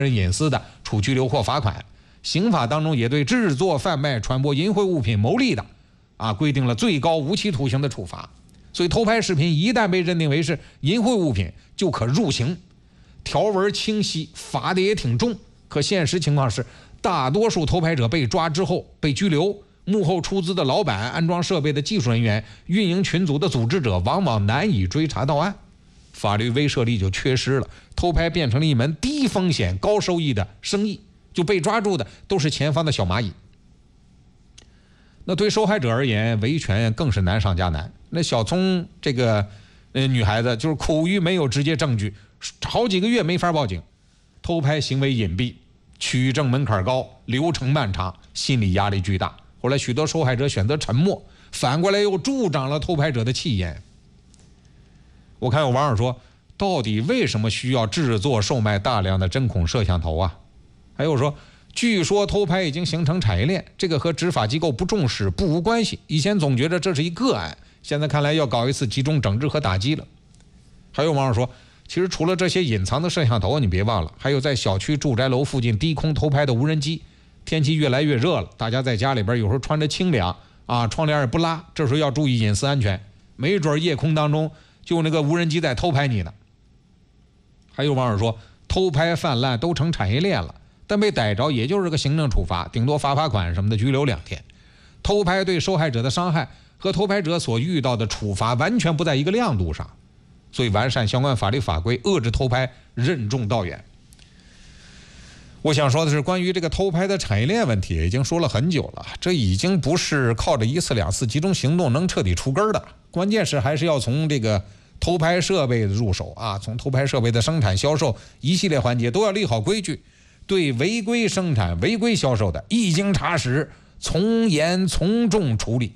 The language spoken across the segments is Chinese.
人隐私的，处拘留或罚款。刑法当中也对制作、贩卖、传播淫秽物品牟利的，规定了最高无期徒刑的处罚。所以偷拍视频一旦被认定为是淫秽物品，就可入刑。条文清晰，罚的也挺重。可现实情况是，大多数偷拍者被抓之后被拘留，幕后出资的老板、安装设备的技术人员、运营群组的组织者，往往难以追查到案，法律威慑力就缺失了。偷拍变成了一门低风险高收益的生意，就被抓住的都是前方的小蚂蚁。那对受害者而言，维权更是难上加难。那小聪这个女孩子就是苦于没有直接证据，好几个月没法报警。偷拍行为隐蔽，取证门槛高，流程漫长，心理压力巨大。后来许多受害者选择沉默，反过来又助长了偷拍者的气焰。我看有网友说，到底为什么需要制作售卖大量的针孔摄像头啊？还有说，据说偷拍已经形成产业链，这个和执法机构不重视不无关系。以前总觉得这是一个案，现在看来要搞一次集中整治和打击了。还有网友说，其实除了这些隐藏的摄像头，你别忘了，还有在小区住宅楼附近低空偷拍的无人机。天气越来越热了，大家在家里边有时候穿着清凉窗帘也不拉，这时候要注意隐私安全，没准夜空当中就那个无人机在偷拍你呢。还有网友说，偷拍泛滥都成产业链了，但被逮着也就是个行政处罚，顶多罚款什么的，拘留2天。偷拍对受害者的伤害和偷拍者所遇到的处罚完全不在一个亮度上，所以完善相关法律法规，遏制偷拍，任重道远。我想说的是，关于这个偷拍的产业链问题已经说了很久了，这已经不是靠着1次2次集中行动能彻底除根的，关键是还是要从这个偷拍设备入手从偷拍设备的生产销售一系列环节都要立好规矩，对违规生产违规销售的一经查实，从严从重处理。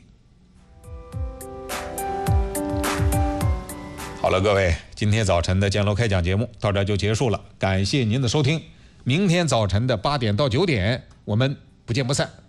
好了，各位，今天早晨的建楼开讲节目到这就结束了，感谢您的收听。明天早晨的8点到9点，我们不见不散。